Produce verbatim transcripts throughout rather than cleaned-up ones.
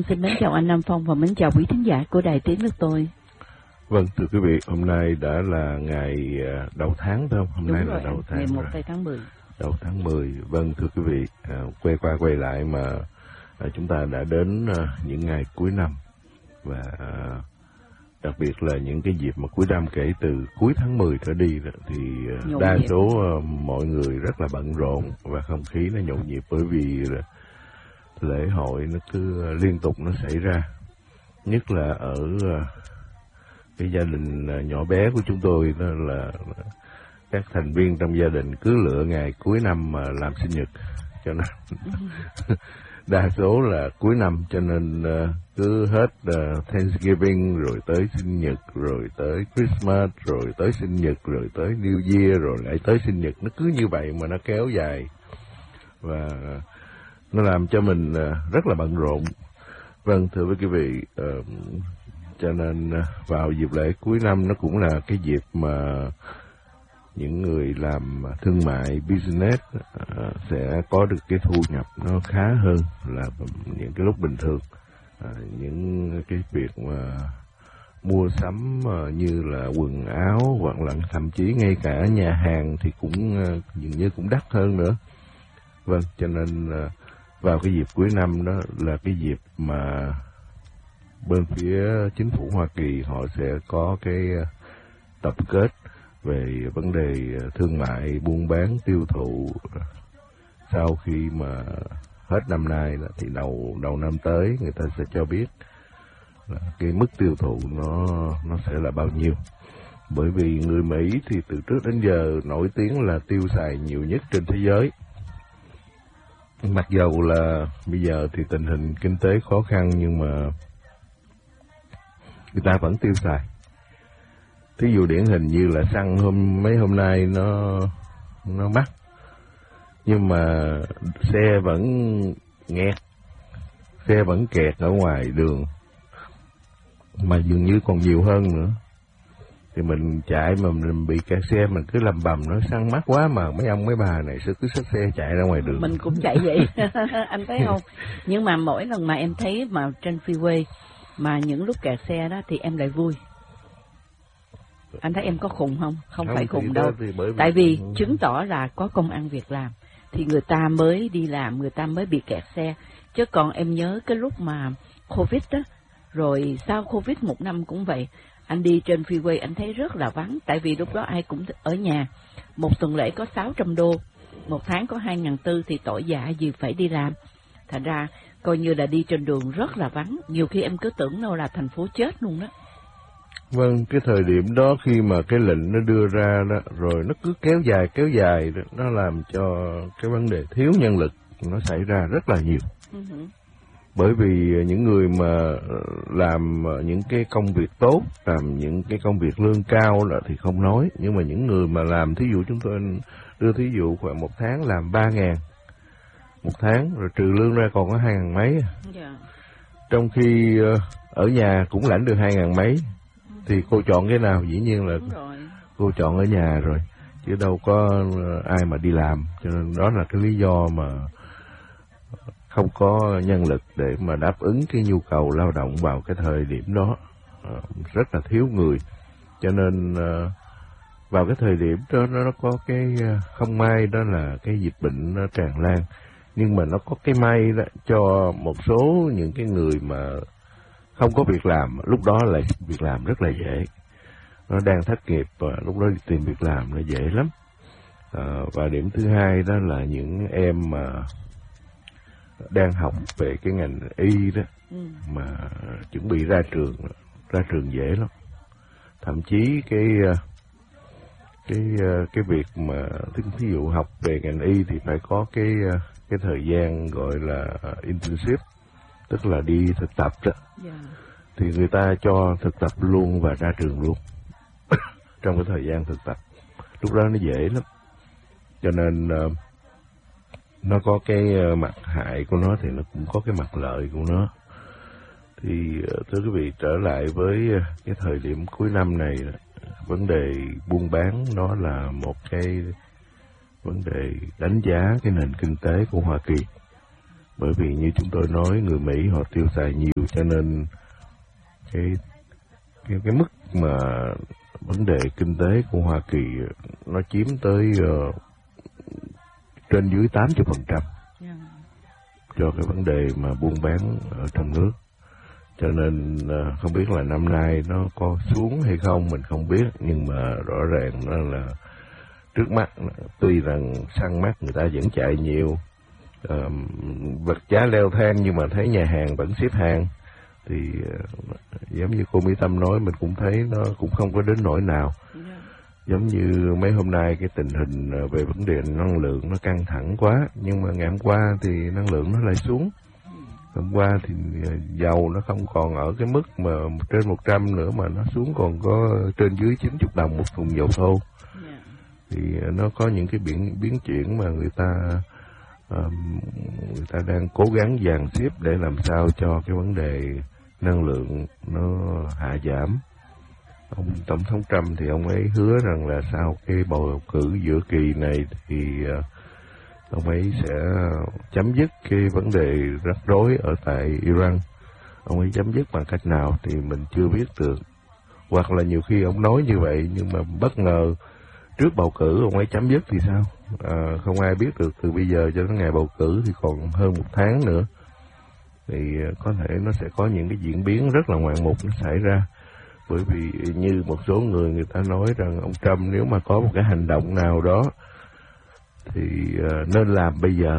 Xin mến chào anh Nam Phong và mến chào quý thính giả của Đài Tiếng Nước Tôi. Vâng, thưa quý vị, hôm nay đã là ngày đầu tháng phải không? Hôm Đúng nay rồi, là đầu tháng ngày một rồi. tháng mười. Đầu tháng mười. Vâng, thưa quý vị, à, quay qua quay lại mà à, chúng ta đã đến à, những ngày cuối năm và à, đặc biệt là những cái dịp mà cuối năm kể từ cuối tháng mười trở đi đó, thì à, đa nhịp. số à, mọi người rất là bận rộn và không khí nó nhộn nhịp bởi vì là lễ hội nó cứ liên tục nó xảy ra, nhất là ở à, cái gia đình nhỏ bé của chúng tôi, đó là các thành viên trong gia đình cứ lựa ngày cuối năm mà làm sinh nhật, cho nên đa số là cuối năm, cho nên uh, cứ hết uh, Thanksgiving rồi tới sinh nhật, rồi tới Christmas, rồi tới sinh nhật, rồi tới New Year, rồi lại tới sinh nhật, nó cứ như vậy mà nó kéo dài và nó làm cho mình uh, rất là bận rộn. Vâng, thưa với quý vị, uh, cho nên vào dịp lễ cuối năm nó cũng là cái dịp mà những người làm thương mại business uh, sẽ có được cái thu nhập nó khá hơn là những cái lúc bình thường. Uh, những cái việc mà mua sắm uh, như là quần áo hoặc là thậm chí ngay cả nhà hàng thì cũng uh, dường như cũng đắt hơn nữa. Vâng, cho nên uh, vào cái dịp cuối năm đó là cái dịp mà bên phía chính phủ Hoa Kỳ họ sẽ có cái tập kết về vấn đề thương mại, buôn bán, tiêu thụ sau khi mà hết năm nay thì đầu đầu năm tới người ta sẽ cho biết là cái mức tiêu thụ nó nó sẽ là bao nhiêu. Bởi vì người Mỹ thì từ trước đến giờ nổi tiếng là tiêu xài nhiều nhất trên thế giới. Mặc dầu là bây giờ thì tình hình kinh tế khó khăn nhưng mà người ta vẫn tiêu xài. Thí dụ điển hình như là xăng hôm mấy hôm nay nó nó mắc, nhưng mà xe vẫn nghẹt, xe vẫn kẹt ở ngoài đường, mà dường như còn nhiều hơn nữa. Thì mình chạy mà mình bị kẹt xe, mình cứ lầm bầm nói xăng mắc quá mà mấy ông mấy bà này sẽ cứ xách xe chạy ra ngoài đường. Mình cũng chạy vậy, anh thấy không? Nhưng mà mỗi lần mà em thấy mà trên freeway mà những lúc kẹt xe đó thì em lại vui. Anh thấy em có khùng không? Không, không phải khùng đâu. Bởi vì... Tại vì chứng tỏ là có công ăn việc làm thì người ta mới đi làm, người ta mới bị kẹt xe. Chứ còn em nhớ cái lúc mà Covid đó, rồi sau Covid một năm cũng vậy, anh đi trên freeway anh thấy rất là vắng. Tại vì lúc đó ai cũng ở nhà, một tuần lễ có sáu trăm đô, một tháng có hai ngàn tư thì tội dạ gì phải đi làm. Thành ra coi như là đi trên đường rất là vắng, nhiều khi em cứ tưởng đâu là thành phố chết luôn đó. Vâng, cái thời điểm đó khi mà cái lệnh nó đưa ra đó, rồi nó cứ kéo dài kéo dài đó, nó làm cho cái vấn đề thiếu nhân lực nó xảy ra rất là nhiều. Uh-huh. Bởi vì những người mà làm những cái công việc tốt, làm những cái công việc lương cao là thì không nói, nhưng mà những người mà làm, thí dụ chúng tôi đưa thí dụ khoảng một tháng làm ba ngàn một tháng, rồi trừ lương ra còn có hai ngàn mấy. Yeah. Trong khi ở nhà cũng lãnh được hai ngàn mấy, thì cô chọn cái nào? Dĩ nhiên là cô chọn ở nhà rồi, chứ đâu có ai mà đi làm. Cho nên đó là cái lý do mà không có nhân lực để mà đáp ứng cái nhu cầu lao động vào cái thời điểm đó, rất là thiếu người. Cho nên vào cái thời điểm đó nó có cái không may, đó là cái dịch bệnh nó tràn lan. Nhưng mà nó có cái may đó cho một số những cái người mà không có việc làm, lúc đó là việc làm rất là dễ. Nó đang thất nghiệp và lúc đó đi tìm việc làm là dễ lắm. À, và điểm thứ hai đó là những em mà đang học về cái ngành y đó, ừ. mà chuẩn bị ra trường, ra trường dễ lắm. Thậm chí cái cái cái việc mà thí dụ học về ngành y thì phải có cái cái thời gian gọi là internship, tức là đi thực tập đó. Yeah. Thì người ta cho thực tập luôn và ra trường luôn trong cái thời gian thực tập. Lúc đó nó dễ lắm. Cho nên uh, nó có cái mặt hại của nó thì nó cũng có cái mặt lợi của nó. Thì uh, thưa quý vị, trở lại với cái thời điểm cuối năm này, vấn đề buôn bán nó là một cái vấn đề đánh giá cái nền kinh tế của Hoa Kỳ. Bởi vì như chúng tôi nói, người Mỹ họ tiêu xài nhiều, cho nên cái cái, cái mức mà vấn đề kinh tế của Hoa Kỳ nó chiếm tới uh, trên dưới tám mươi phần trăm cho cái vấn đề mà buôn bán ở trong nước. Cho nên uh, không biết là năm nay nó có xuống hay không mình không biết, nhưng mà rõ ràng nó là trước mắt, tuy rằng săn mắt người ta vẫn chạy nhiều, uh, vật giá leo thang nhưng mà thấy nhà hàng vẫn xếp hàng. Thì uh, giống như cô Mỹ Tâm nói, mình cũng thấy nó cũng không có đến nỗi nào. Yeah. Giống như mấy hôm nay cái tình hình về vấn đề năng lượng nó căng thẳng quá, nhưng mà ngày hôm qua thì năng lượng nó lại xuống. Hôm qua thì dầu nó không còn ở cái mức mà trên một trăm nữa, mà nó xuống còn có trên dưới chín mươi đồng một thùng dầu thô. Yeah. Thì nó có những cái biến biến chuyển mà người ta uh, người ta đang cố gắng dàn xếp để làm sao cho cái vấn đề năng lượng nó hạ giảm. Ông Tổng thống Trump thì ông ấy hứa rằng là sau cái bầu cử giữa kỳ này thì uh, ông ấy sẽ chấm dứt cái vấn đề rắc rối ở tại Iran. Ông ấy chấm dứt bằng cách nào thì mình chưa biết được. Hoặc là nhiều khi ông nói như vậy nhưng mà bất ngờ trước bầu cử ông ấy chấm dứt thì sao? À, không ai biết được. Từ bây giờ cho đến ngày bầu cử thì còn hơn một tháng nữa. Thì có thể nó sẽ có những cái diễn biến rất là ngoạn mục nó xảy ra. Bởi vì như một số người người ta nói rằng ông Trump nếu mà có một cái hành động nào đó thì uh, nên làm bây giờ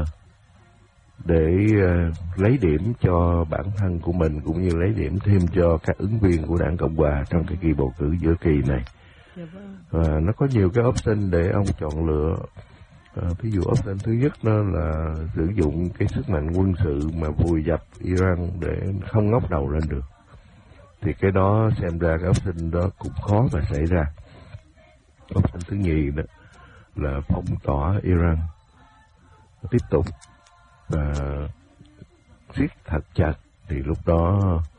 để uh, lấy điểm cho bản thân của mình, cũng như lấy điểm thêm cho các ứng viên của đảng Cộng Hòa trong cái kỳ bầu cử giữa kỳ này. Và nó có nhiều cái option để ông chọn lựa. Uh, ví dụ option thứ nhất đó là sử dụng cái sức mạnh quân sự mà vùi dập Iran để không ngóc đầu lên được. Thì cái đó xem ra cái option đó cũng khó mà xảy ra. Option thứ nhì đó là phong tỏa Iran tiếp tục và siết thật chặt, thì lúc đó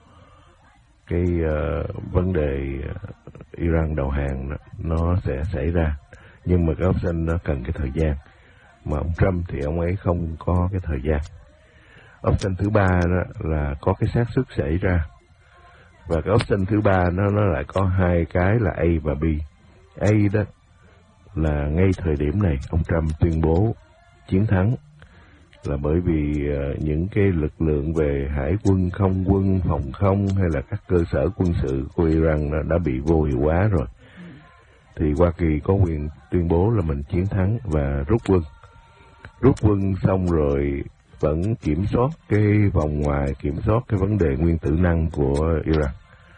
cái uh, vấn đề Iran đầu hàng đó, nó sẽ xảy ra. Nhưng mà cái option nó cần cái thời gian, mà ông Trump thì ông ấy không có cái thời gian. Option thứ ba đó là có cái xác suất xảy ra, và cái option thứ ba nó nó lại có hai cái là A và B. A đó là ngay thời điểm này ông Trump tuyên bố chiến thắng, là bởi vì uh, những cái lực lượng về hải quân, không quân, phòng không hay là các cơ sở quân sự của Iran đã, đã bị vô hiệu hóa rồi. Thì Hoa Kỳ có quyền tuyên bố là mình chiến thắng và rút quân. Rút quân xong rồi vẫn kiểm soát cái vòng ngoài, kiểm soát cái vấn đề nguyên tử năng của Iran.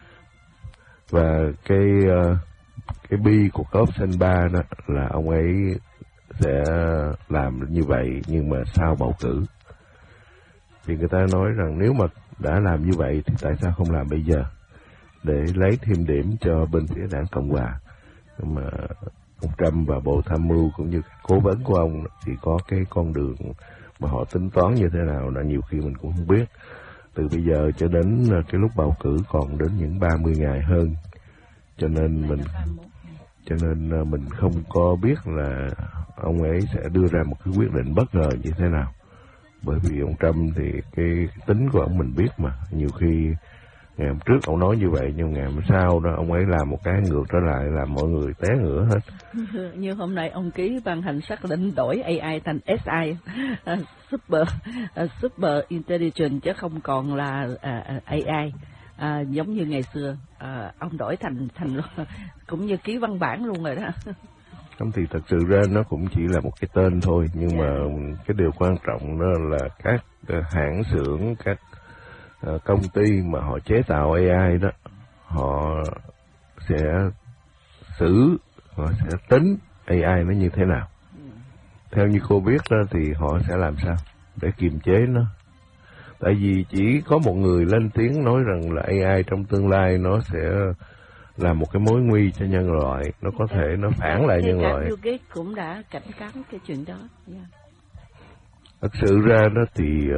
Và cái uh, cái B của cái option ba đó là ông ấy sẽ làm như vậy, nhưng mà sau bầu cử. Thì người ta nói rằng nếu mà đã làm như vậy thì tại sao không làm bây giờ, để lấy thêm điểm cho bên phía đảng Cộng Hòa. Mà ông Trump và Bộ Tham mưu cũng như cố vấn của ông thì có cái con đường mà họ tính toán như thế nào là nhiều khi mình cũng không biết. Từ bây giờ cho đến cái lúc bầu cử còn đến những ba mươi ngày hơn, cho nên mình cho nên mình không có biết là ông ấy sẽ đưa ra một cái quyết định bất ngờ như thế nào. Bởi vì ông Trump thì cái tính của ông mình biết mà, nhiều khi ngày hôm trước ông nói như vậy, nhưng ngày hôm sau đó ông ấy làm một cái ngược trở lại, làm mọi người té ngửa hết. Như hôm nay ông ký ban hành sắc lệnh đổi A I thành S I, uh, super uh, super intelligent, chứ không còn là uh, A I. À, giống như ngày xưa à, ông đổi thành thành cũng như ký văn bản luôn rồi đó. Không, thì thật sự ra nó cũng chỉ là một cái tên thôi, nhưng yeah. mà cái điều quan trọng đó là các hãng xưởng, các uh, công ty mà họ chế tạo A I đó, họ sẽ xử, họ sẽ tính A I nó như thế nào. Mm. Theo như cô biết đó thì họ sẽ làm sao để kiềm chế nó. Tại vì chỉ có một người lên tiếng nói rằng là A I trong tương lai nó sẽ là một cái mối nguy cho nhân loại, nó có thể nó phản lại nhân loại. Bill Gates cũng đã cảnh cáo cái chuyện đó. Yeah. Thật sự ra đó thì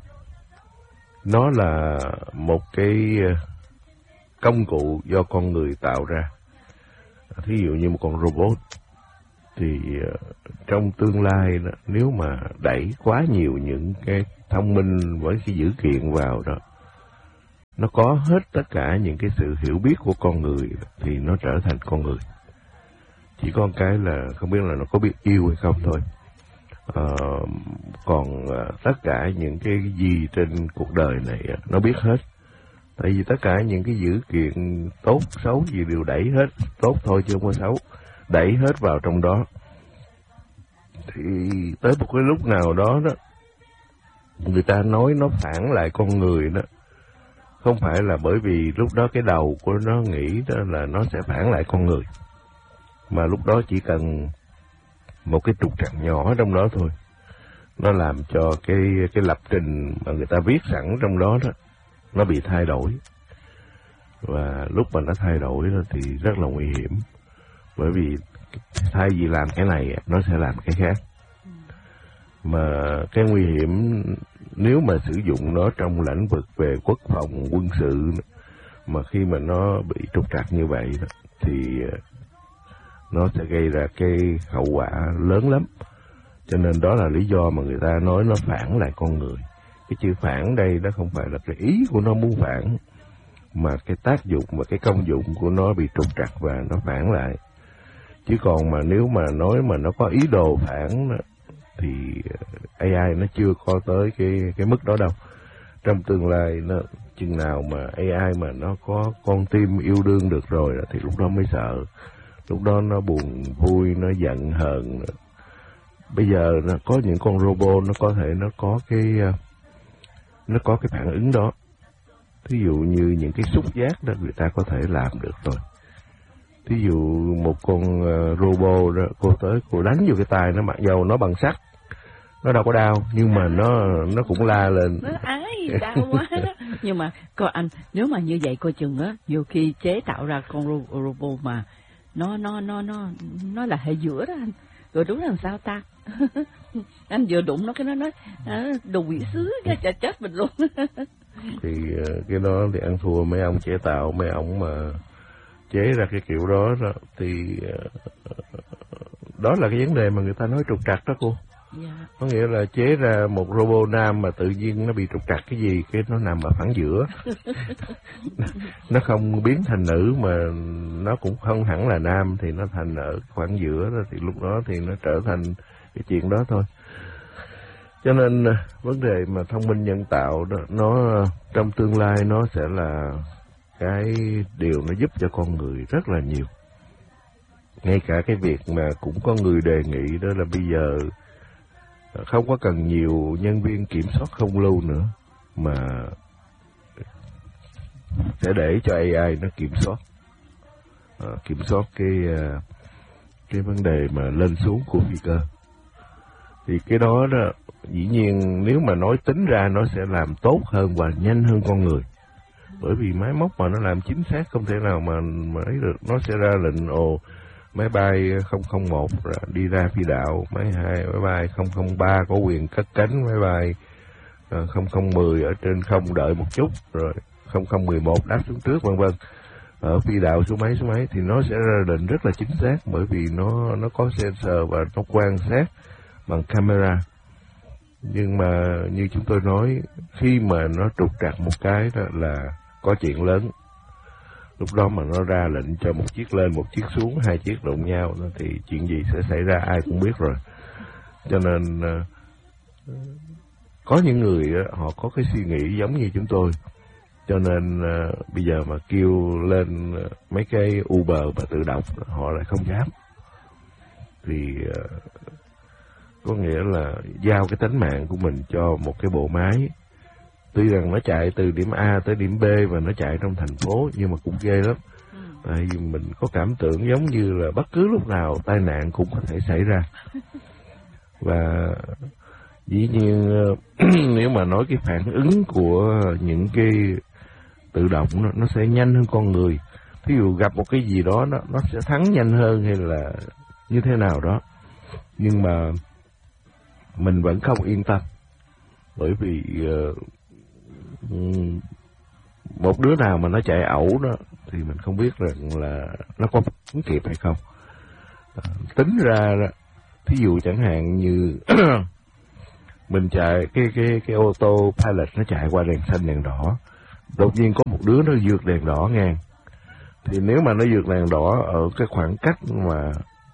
nó là một cái công cụ do con người tạo ra. Thí dụ như một con robot thì trong tương lai đó, nếu mà đẩy quá nhiều những cái thông minh với cái dữ kiện vào đó, nó có hết tất cả những cái sự hiểu biết của con người thì nó trở thành con người. Chỉ có cái là không biết là nó có biết yêu hay không thôi. Ờ, còn tất cả những cái gì trên cuộc đời này nó biết hết. Tại vì tất cả những cái dữ kiện tốt xấu gì đều đẩy hết, tốt thôi chứ không có xấu, đẩy hết vào trong đó. Thì tới một cái lúc nào đó đó, người ta nói nó phản lại con người đó, không phải là bởi vì lúc đó cái đầu của nó nghĩ đó là nó sẽ phản lại con người, mà lúc đó chỉ cần một cái trục trặc nhỏ trong đó thôi, nó làm cho cái cái lập trình mà người ta viết sẵn trong đó đó nó bị thay đổi. Và lúc mà nó thay đổi đó thì rất là nguy hiểm, bởi vì thay vì làm cái này nó sẽ làm cái khác. Mà cái nguy hiểm nếu mà sử dụng nó trong lĩnh vực về quốc phòng quân sự, mà khi mà nó bị trục trặc như vậy đó, thì nó sẽ gây ra cái hậu quả lớn lắm. Cho nên đó là lý do mà người ta nói nó phản lại con người. Cái chữ phản đây nó không phải là cái ý của nó muốn phản, mà cái tác dụng và cái công dụng của nó bị trục trặc và nó phản lại. Chứ còn mà nếu mà nói mà nó có ý đồ phản đó, thì a i nó chưa có tới cái cái mức đó đâu. Trong tương lai nó chừng nào mà a i mà nó có con tim yêu đương được rồi thì lúc đó mới sợ. Lúc đó nó buồn vui, nó giận hờn. Bây giờ nó có những con robot nó có thể nó có cái nó có cái phản ứng đó. Thí dụ như những cái xúc giác đó người ta có thể làm được rồi. Thí dụ một con robot đó, cô tới cô đánh vô cái tay nó, mặc dầu nó bằng sắt, nó đâu có đau, nhưng mà nó nó cũng la lên. Nó ái đau quá. Nhưng mà coi anh, nếu mà như vậy coi chừng á, nhiều khi chế tạo ra con ro robot mà nó nó nó nó nó là hệ giữa đó anh, rồi đúng làm sao ta? Anh vừa đụng nó cái nó nói à, đồ quỷ sứ cái chả chết mình luôn. Thì cái đó thì ăn thua mấy ông chế tạo, mấy ông mà chế ra cái kiểu đó, đó thì đó là cái vấn đề mà người ta nói trục trặc đó cô. Yeah. Có nghĩa là chế ra một robot nam mà tự nhiên nó bị trục trặc cái gì, cái nó nằm ở phẳng giữa. Nó không biến thành nữ mà nó cũng không hẳn là nam, thì nó thành ở khoảng giữa đó, thì lúc đó thì nó trở thành cái chuyện đó thôi. Cho nên vấn đề mà thông minh nhân tạo đó, nó trong tương lai nó sẽ là cái điều nó giúp cho con người rất là nhiều. Ngay cả cái việc mà cũng có người đề nghị đó là bây giờ không có cần nhiều nhân viên kiểm soát không lưu nữa, mà sẽ để cho a i nó kiểm soát à, kiểm soát cái cái vấn đề mà lên xuống của phi cơ. Thì cái đó đó dĩ nhiên nếu mà nói tính ra nó sẽ làm tốt hơn và nhanh hơn con người, bởi vì máy móc mà nó làm chính xác không thể nào mà mà ấy được. Nó sẽ ra lệnh ồ máy bay không không một đi ra phi đạo, máy hai máy bay không không ba có quyền cất cánh, máy bay không không một không ở trên không đợi một chút, rồi không không một một đáp xuống trước, vân vân. Ở phi đạo số mấy số mấy thì nó sẽ ra lệnh rất là chính xác, bởi vì nó nó có sensor và nó quan sát bằng camera. Nhưng mà như chúng tôi nói, khi mà nó trục trặc một cái đó là có chuyện lớn. Lúc đó mà nó ra lệnh cho một chiếc lên, một chiếc xuống, hai chiếc đụng nhau đó, thì chuyện gì sẽ xảy ra ai cũng biết rồi. Cho nên có những người họ có cái suy nghĩ giống như chúng tôi. Cho nên bây giờ mà kêu lên mấy cái Uber và tự động họ lại không dám. Thì có nghĩa là giao cái tính mạng của mình cho một cái bộ máy. Tuy rằng nó chạy từ điểm A tới điểm B và nó chạy trong thành phố, nhưng mà cũng ghê lắm. Ừ. Tại vì mình có cảm tưởng giống như là bất cứ lúc nào tai nạn cũng có thể xảy ra. Và dĩ nhiên nếu mà nói cái phản ứng của những cái tự động nó, nó sẽ nhanh hơn con người. Ví dụ gặp một cái gì đó nó, nó sẽ thắng nhanh hơn hay là như thế nào đó. Nhưng mà mình vẫn không yên tâm. Bởi vì uh, một đứa nào mà nó chạy ẩu đó thì mình không biết rằng là nó có phản kịp hay không. À, tính ra đó, thí dụ chẳng hạn như mình chạy cái cái cái ô tô pilot nó chạy qua đèn xanh đèn đỏ, đột nhiên có một đứa nó vượt đèn đỏ ngang. Thì nếu mà nó vượt đèn đỏ ở cái khoảng cách mà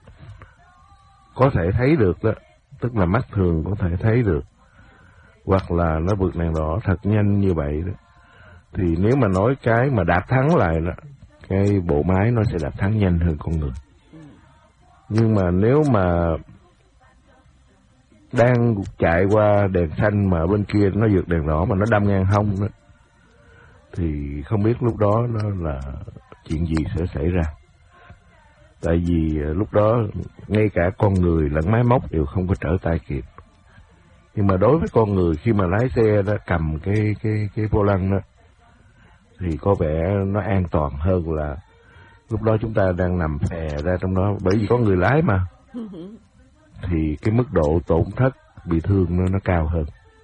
có thể thấy được đó, tức là mắt thường có thể thấy được, hoặc là nó vượt đèn đỏ thật nhanh như vậy đó, thì nếu mà nói cái mà đạp thắng lại đó, cái bộ máy nó sẽ đạp thắng nhanh hơn con người. Nhưng mà nếu mà đang chạy qua đèn xanh mà bên kia nó vượt đèn đỏ mà nó đâm ngang hông đó, thì không biết lúc đó nó là chuyện gì sẽ xảy ra. Tại vì lúc đó ngay cả con người lẫn máy móc đều không có trở tay kịp. Nhưng mà đối với con người khi mà lái xe đó, cầm cái cái cái vô lăng đó, thì có vẻ nó an toàn hơn là lúc đó chúng ta đang nằm phè ra trong đó, bởi vì có người lái mà. Thì cái mức độ tổn thất bị thương nó nó cao hơn.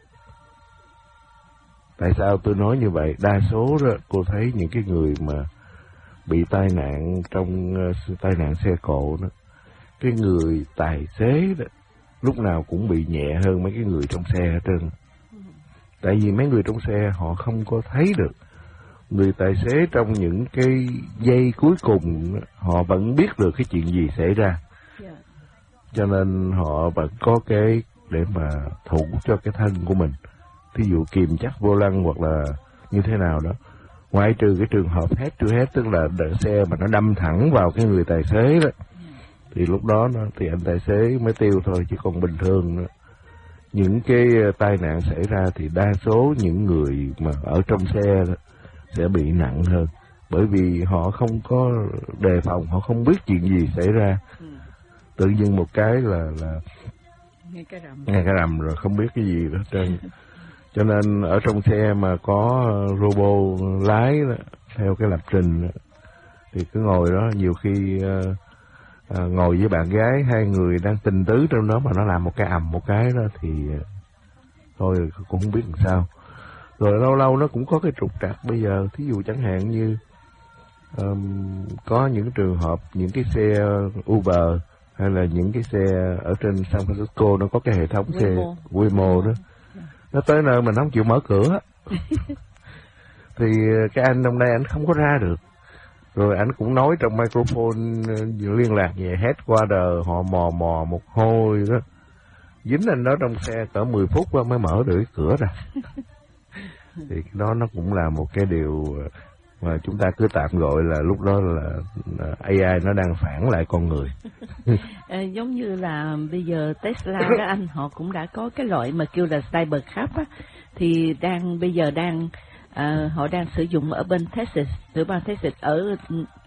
Tại sao tôi nói như vậy? Đa số đó cô thấy những cái người mà bị tai nạn trong uh, tai nạn xe cộ đó, cái người tài xế đó lúc nào cũng bị nhẹ hơn mấy cái người trong xe hết trơn. Tại vì mấy người trong xe họ không có thấy được. Người tài xế trong những cái giây cuối cùng họ vẫn biết được cái chuyện gì xảy ra, cho nên họ vẫn có cái để mà thủ cho cái thân của mình. Thí dụ kìm chắc vô lăng hoặc là như thế nào đó. Ngoại trừ cái trường hợp head to head, tức là đợi xe mà nó đâm thẳng vào cái người tài xế đó, thì lúc đó nó, thì anh tài xế mới tiêu thôi, chứ còn bình thường đó, những cái tai nạn xảy ra thì đa số những người mà ở trong xe đó sẽ bị nặng hơn, bởi vì họ không có đề phòng, họ không biết chuyện gì xảy ra. Tự nhiên một cái là là nghe cái rầm, nghe cái rầm rồi không biết cái gì đó trơn. Cho nên ở trong xe mà có robot lái đó, theo cái lập trình đó, thì cứ ngồi đó, nhiều khi uh, uh, ngồi với bạn gái, hai người đang tình tứ trong đó mà nó làm một cái ầm một cái đó thì uh, thôi cũng không biết làm sao. Rồi lâu lâu nó cũng có cái trục trặc. Bây giờ thí dụ chẳng hạn như um, có những trường hợp những cái xe Uber hay là những cái xe ở trên San Francisco nó có cái hệ thống xe quy mô đó, nó tới nơi mà nó không chịu mở cửa thì cái anh trong đây anh không có ra được. Rồi anh cũng nói trong microphone liên lạc về headquarter, họ mò mò một hồi đó, dính anh đó trong xe cỡ mười phút mới mở được cái cửa ra. Thì đó nó cũng là một cái điều mà chúng ta cứ tạm gọi là lúc đó là a i nó đang phản lại con người. À, giống như là bây giờ Tesla đó anh, họ cũng đã có cái loại mà kêu là Cybercab á, thì đang bây giờ đang à, họ đang sử dụng ở bên Texas, ở bang Texas, ở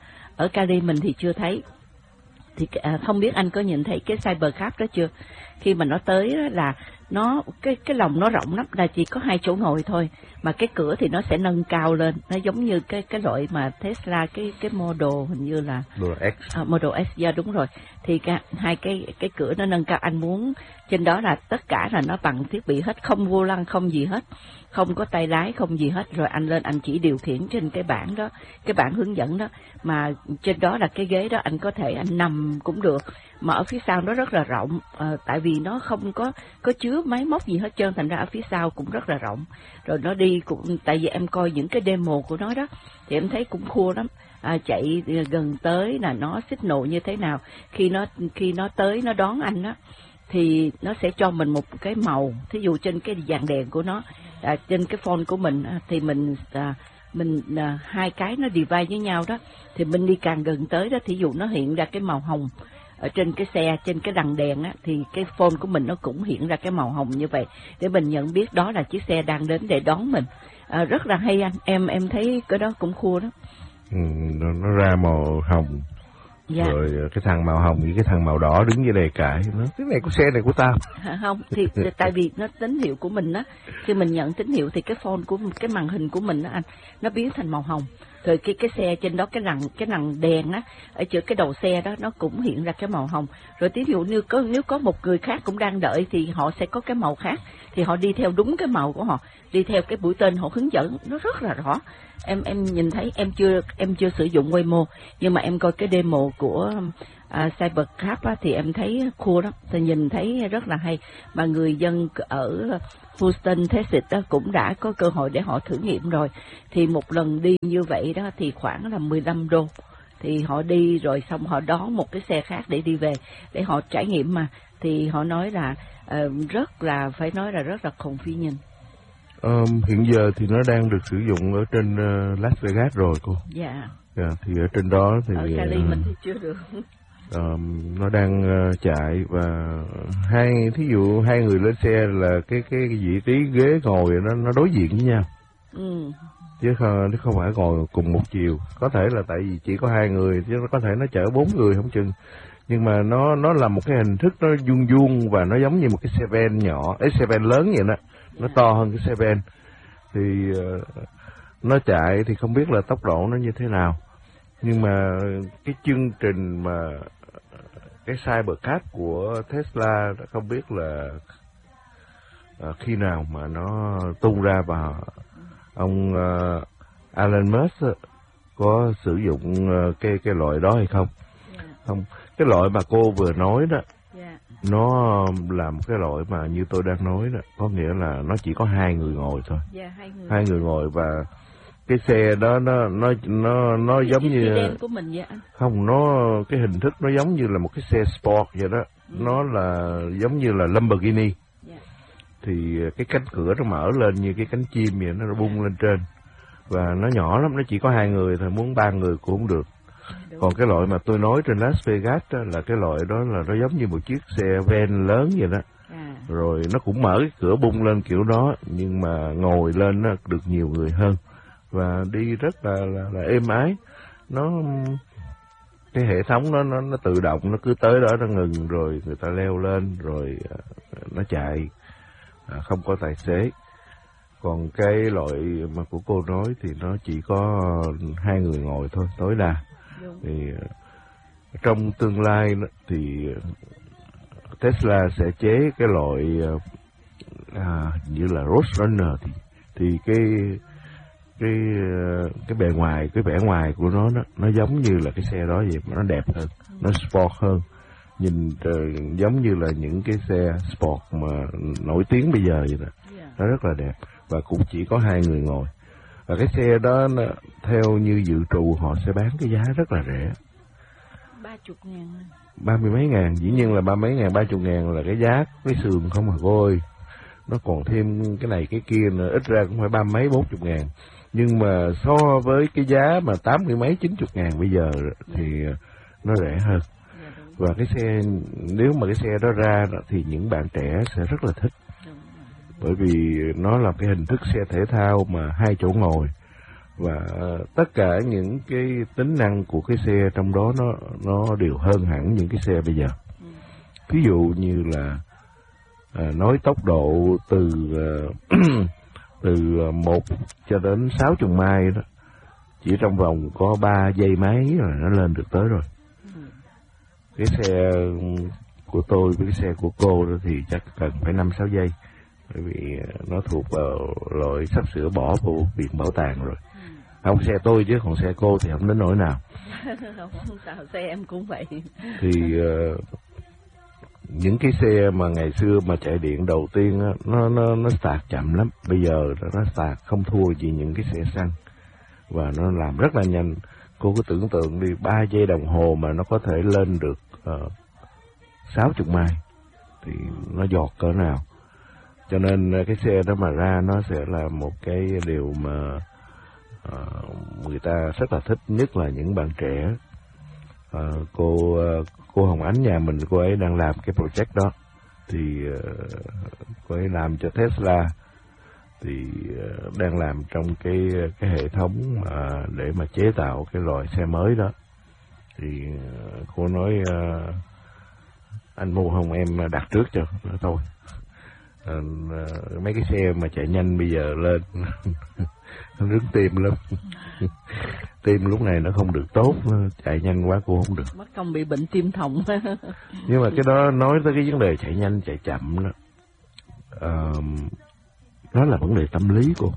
ở Cali mình thì chưa thấy. Thì à, không biết anh có nhìn thấy cái Cybercab đó chưa? Khi mà nó tới đó là nó cái cái lòng nó rộng lắm, là chỉ có hai chỗ ngồi thôi, mà cái cửa thì nó sẽ nâng cao lên, nó giống như cái cái loại mà Tesla cái cái model hình như là Model X. À, Model X, yeah, đúng rồi. Thì cái, hai cái cái cửa nó nâng cao, anh muốn trên đó là tất cả là nó bằng thiết bị hết, không vô lăng không gì hết, không có tay lái không gì hết. Rồi anh lên anh chỉ điều khiển trên cái bảng đó, cái bảng hướng dẫn đó, mà trên đó là cái ghế đó anh có thể anh nằm cũng được, mà ở phía sau nó rất là rộng, à, tại vì nó không có có chứa máy móc gì hết trơn, thành ra ở phía sau cũng rất là rộng. Rồi nó đi cũng, tại vì em coi những cái demo của nó đó thì em thấy cũng khua lắm. À, chạy gần tới là nó signal như thế nào, khi nó khi nó tới nó đón anh đó thì nó sẽ cho mình một cái màu, thí dụ trên cái dàn đèn của nó, à, trên cái phone của mình thì mình à, mình à, hai cái nó divide với nhau đó, thì mình đi càng gần tới đó, thí dụ nó hiện ra cái màu hồng ở trên cái xe, trên cái đằng đèn á, thì cái phone của mình nó cũng hiện ra cái màu hồng như vậy để mình nhận biết đó là chiếc xe đang đến để đón mình. À, rất là hay anh, em em thấy cái đó cũng khua đó. Ừ, nó, nó ra màu hồng. Dạ. Rồi cái thằng màu hồng với cái thằng màu đỏ đứng dưới đề cãi, nó cái này của xe này của tao. À, không thì tại vì nó tín hiệu của mình á, khi mình nhận tín hiệu thì cái phone của cái màn hình của mình á anh, nó biến thành màu hồng. Rồi cái cái xe trên đó, cái lằn cái lằn đèn á ở giữa cái đầu xe đó nó cũng hiện ra cái màu hồng. Rồi ví dụ như có nếu có một người khác cũng đang đợi thì họ sẽ có cái màu khác, thì họ đi theo đúng cái màu của họ, đi theo cái mũi tên họ hướng dẫn, nó rất là rõ. Em em nhìn thấy, em chưa em chưa sử dụng Waymo, nhưng mà em coi cái demo của À, Cybercab á, thì em thấy cool lắm, thì nhìn thấy rất là hay, mà người dân ở Houston, Texas đó cũng đã có cơ hội để họ thử nghiệm rồi. Thì một lần đi như vậy đó thì khoảng là mười lăm đô, thì họ đi rồi xong họ đón một cái xe khác để đi về, để họ trải nghiệm mà. Thì họ nói là uh, rất là, phải nói là rất là convenient. Um, hiện giờ thì nó đang được sử dụng ở trên uh, Las Vegas rồi cô. Dạ. Yeah. Yeah, thì ở trên đó thì... Ở Cali uh, mình thì chưa được. Um, nó đang uh, chạy và hai, thí dụ hai người lên xe là cái cái, cái vị trí ghế ngồi nó nó đối diện với nhau. Ừ. Chứ không, không phải ngồi cùng một chiều. Có thể là tại vì chỉ có hai người, chứ có thể nó chở bốn người không chừng. Nhưng mà nó nó là một cái hình thức nó vuông vuông và nó giống như một cái xe van nhỏ, cái xe van lớn vậy đó. Nó to hơn cái xe van. Thì uh, nó chạy thì không biết là tốc độ nó như thế nào. Nhưng mà cái chương trình mà cái Cybercab của Tesla không biết là uh, khi nào mà nó tung ra, và ông uh, Elon Musk có sử dụng uh, cái cái loại đó hay không? Yeah. Không, cái loại mà cô vừa nói đó, yeah, nó là một cái loại mà như tôi đang nói đó, có nghĩa là nó chỉ có hai người ngồi thôi. Yeah, hai người. Hai người ngồi, và cái xe đó nó nó nó nó giống như của mình vậy. Không, nó cái hình thức nó giống như là một cái xe sport vậy đó. Ừ. Nó là giống như là Lamborghini. Yeah. Thì cái cánh cửa nó mở lên như cái cánh chim vậy, nó bung lên trên, và nó nhỏ lắm, nó chỉ có hai người thôi, muốn ba người cũng không được. Đúng. Còn cái loại mà tôi nói trên Las Vegas đó, là cái loại đó là nó giống như một chiếc xe van lớn vậy đó. À. Rồi nó cũng mở cái cửa bung lên kiểu đó, nhưng mà ngồi lên nó được nhiều người hơn và đi rất là là, là êm ái. Nó cái hệ thống nó nó nó tự động, nó cứ tới đó nó ngừng rồi người ta leo lên rồi nó chạy, không có tài xế. Còn cái loại mà của cô nói thì nó chỉ có hai người ngồi thôi, tối đa. Đúng. Thì trong tương lai thì Tesla sẽ chế cái loại à, như là Roadrunner, thì thì cái cái cái bề ngoài, cái vẻ ngoài của nó nó, nó giống như là cái xe đó vậy, mà nó đẹp hơn, nó sport hơn, nhìn uh, giống như là những cái xe sport mà nổi tiếng bây giờ vậy đó. Yeah. Nó rất là đẹp và cũng chỉ có hai người ngồi. Và cái xe đó nó, theo như dự trù họ sẽ bán cái giá rất là rẻ, ba chục ngàn, ba mươi mấy ngàn. Dĩ nhiên là ba mấy ngàn, ba chục ngàn là cái giá cái sườn không mà cô ơi, nó còn thêm cái này cái kia nữa, ít ra cũng phải ba mấy bốn chục ngàn. Nhưng mà so với cái giá mà tám mươi mấy chín chục ngàn bây giờ thì nó rẻ hơn. Và cái xe, nếu mà cái xe đó ra thì những bạn trẻ sẽ rất là thích, bởi vì nó là cái hình thức xe thể thao mà hai chỗ ngồi, và tất cả những cái tính năng của cái xe trong đó nó nó đều hơn hẳn những cái xe bây giờ. Ví dụ như là à, nói tốc độ từ từ một cho đến sáu chục mai đó, chỉ trong vòng có ba giây mấy rồi nó lên được tới rồi. Cái xe của tôi với cái xe của cô đó thì chắc cần phải năm sáu giây, bởi vì nó thuộc vào loại sắp sửa bỏ vào viện bảo tàng rồi. Không, xe tôi chứ còn xe cô thì không đến nỗi nào. Không sao, xe em cũng vậy. Thì uh, những cái xe mà ngày xưa mà chạy điện đầu tiên á, nó nó nó start chậm lắm. Bây giờ nó start không thua gì những cái xe xăng, và nó làm rất là nhanh. Cô cứ tưởng tượng đi, ba giây đồng hồ mà nó có thể lên được uh, sáu chục mai thì nó giọt cỡ nào. Cho nên cái xe đó mà ra nó sẽ là một cái điều mà uh, người ta rất là thích, nhất là những bạn trẻ. Uh, cô uh, cô Hồng Ánh nhà mình, cô ấy đang làm cái project đó, thì uh, cô ấy làm cho Tesla, thì uh, đang làm trong cái cái hệ thống mà để mà chế tạo cái loại xe mới đó. Thì uh, cô nói uh, anh mua không, em đặt trước cho. Nói thôi, uh, mấy cái xe mà chạy nhanh bây giờ lên nó rứng tim lắm. Tim lúc này nó không được tốt, chạy nhanh quá cô không được, mất công bị bệnh tim thòng. Nhưng mà cái đó nói tới cái vấn đề chạy nhanh chạy chậm đó, uh, đó là vấn đề tâm lý cô.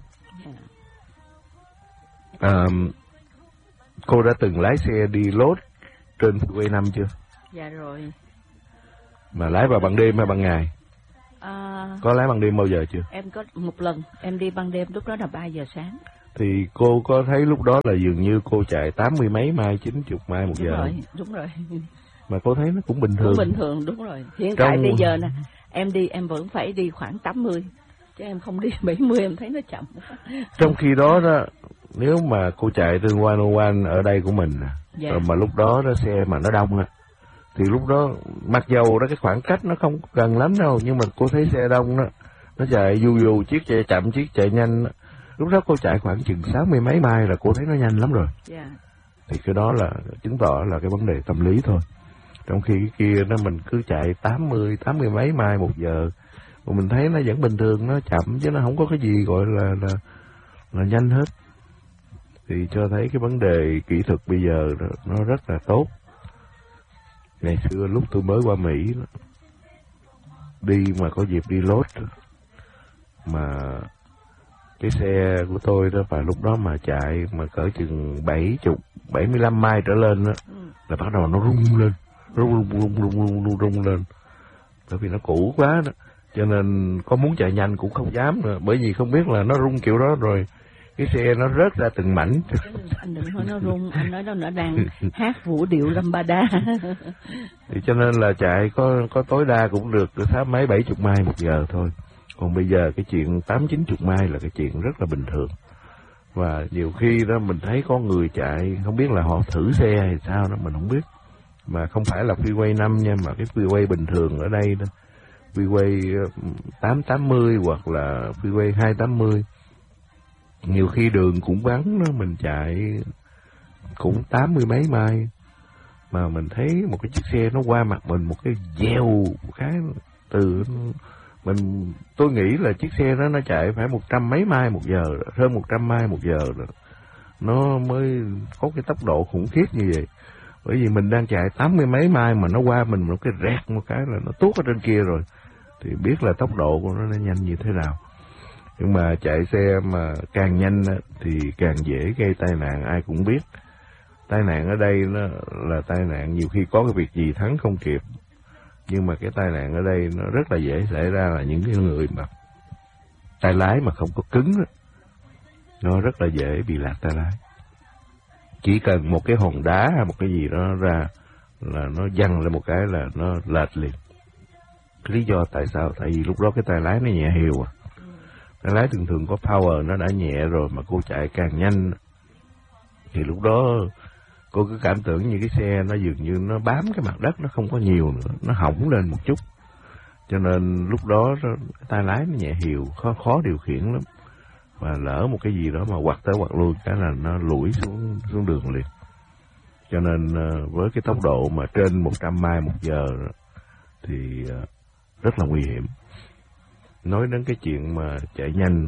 Uh, cô đã từng lái xe đi lốt trên freeway năm chưa? Dạ rồi. Mà lái vào ban đêm hay ban ngày? À, có lái ban đêm bao giờ chưa? Em có một lần em đi ban đêm, lúc đó là ba giờ sáng. Thì cô có thấy lúc đó là dường như cô chạy tám mươi mấy mai, chín chục mai một đúng giờ? Rồi, đúng rồi. Mà cô thấy nó cũng bình thường. Cũng bình thường, đúng rồi. Hiện Trong... tại bây giờ nè, em đi em vẫn phải đi khoảng tám mươi, chứ em không đi bảy mươi, em thấy nó chậm. Trong khi đó đó, nếu mà cô chạy từ one oh one ở đây của mình, dạ. Rồi mà lúc đó đó xe mà nó đông á, thì lúc đó mặc dầu đó cái khoảng cách nó không gần lắm đâu, nhưng mà cô thấy xe đông đó, nó chạy dù dù chiếc chạy chậm chiếc chạy nhanh đó. Lúc đó cô chạy khoảng chừng sáu mươi mấy mai là cô thấy nó nhanh lắm rồi. Yeah. Thì cái đó là chứng tỏ là cái vấn đề tâm lý thôi. Trong khi cái kia đó mình cứ chạy tám mươi, tám mươi mấy mai một giờ, mà mình thấy nó vẫn bình thường, nó chậm chứ nó không có cái gì gọi là là, là nhanh hết. Thì cho thấy cái vấn đề kỹ thuật bây giờ đó, nó rất là tốt. Ngày xưa lúc tôi mới qua Mỹ đó, đi mà có dịp đi lốt mà cái xe của tôi đó, và lúc đó mà chạy mà cỡ chừng bảy chục, bảy mươi lăm mai trở lên đó, ừ. là bắt đầu nó rung lên, rung rung rung rung rung rung, rung lên, bởi vì nó cũ quá đó, cho nên có muốn chạy nhanh cũng không dám nữa, bởi vì không biết là nó rung kiểu đó rồi cái xe nó rớt ra từng mảnh. Anh đừng nói nó rung, anh nói đó nó đang hát vũ điệu Lambada. Thì cho nên là chạy có có tối đa cũng được sáu mấy bảy chục mai một giờ thôi. Còn bây giờ cái chuyện tám chín chục mai là cái chuyện rất là bình thường. Và nhiều khi đó mình thấy có người chạy, không biết là họ thử xe hay sao đó, mình không biết. Mà không phải là freeway năm nha, mà cái freeway bình thường ở đây đó, freeway tám tám mươi hoặc là freeway hai tám mươi. Nhiều khi đường cũng vắng đó, mình chạy cũng tám mươi mấy mai, mà mình thấy một cái chiếc xe nó qua mặt mình một cái gieo một cái từ mình, tôi nghĩ là chiếc xe đó nó chạy phải một trăm mấy mai một giờ, hơn một trăm mai một giờ rồi, nó mới có cái tốc độ khủng khiếp như vậy. Bởi vì mình đang chạy tám mươi mấy mai mà nó qua mình một cái rẹt một cái là nó tuốt ở trên kia rồi, thì biết là tốc độ của nó nó nhanh như thế nào. Nhưng mà chạy xe mà càng nhanh thì càng dễ gây tai nạn, ai cũng biết. Tai nạn ở đây nó là tai nạn nhiều khi có cái việc gì thắng không kịp. Nhưng mà cái tai nạn ở đây nó rất là dễ xảy ra là những cái người mà tay lái mà không có cứng đó, nó rất là dễ bị lạc tay lái. Chỉ cần một cái hòn đá hay một cái gì đó ra là nó văng lên một cái là nó lệch liền. Cái lý do tại sao? Tại vì lúc đó cái tay lái nó nhẹ hiều à. Tay lái thường thường có power nó đã nhẹ rồi, mà cô chạy càng nhanh thì lúc đó cô cứ cảm tưởng như cái xe nó dường như nó bám cái mặt đất, nó không có nhiều nữa, nó hỏng lên một chút. Cho nên lúc đó cái tay lái nó nhẹ hiều, khó khó điều khiển lắm. Và lỡ một cái gì đó mà quặt tới quặt lui cái là nó lủi xuống xuống đường liền. Cho nên với cái tốc độ mà trên một trăm mai một giờ thì rất là nguy hiểm. Nói đến cái chuyện mà chạy nhanh,